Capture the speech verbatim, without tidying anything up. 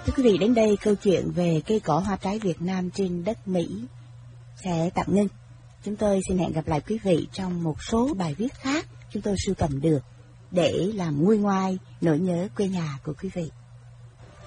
Thưa quý vị, đến đây câu chuyện về cây cỏ hoa trái Việt Nam trên đất Mỹ sẽ tạm ngưng. Chúng tôi xin hẹn gặp lại quý vị trong một số bài viết khác chúng tôi sưu tầm được để làm nguôi ngoai nỗi nhớ quê nhà của quý vị.